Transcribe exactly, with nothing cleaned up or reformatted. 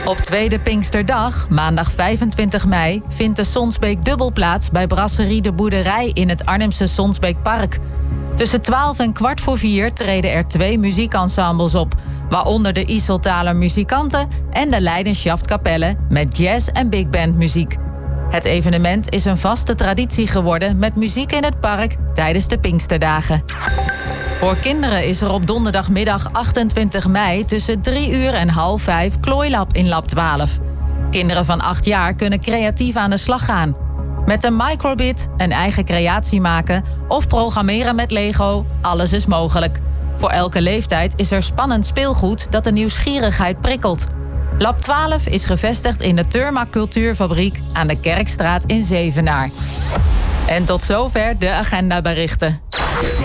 Op tweede Pinksterdag, maandag vijfentwintig mei... vindt de Sonsbeek dubbel plaats bij Brasserie de Boerderij... in het Arnhemse Sonsbeekpark. Tussen twaalf en kwart voor vier treden er twee muziekensembles op... waaronder de Iseltaler Muzikanten en de Leidenschaft Kapelle... met jazz- en big band muziek. Het evenement is een vaste traditie geworden... met muziek in het park tijdens de Pinksterdagen. Voor kinderen is er op donderdagmiddag achtentwintig mei... tussen drie uur en half vijf Klooilab in Lab twaalf. Kinderen van acht jaar kunnen creatief aan de slag gaan. Met een microbit een eigen creatie maken... of programmeren met Lego, alles is mogelijk. Voor elke leeftijd is er spannend speelgoed dat de nieuwsgierigheid prikkelt. Lab twaalf is gevestigd in de Turma Cultuurfabriek... aan de Kerkstraat in Zevenaar. En tot zover de agendaberichten.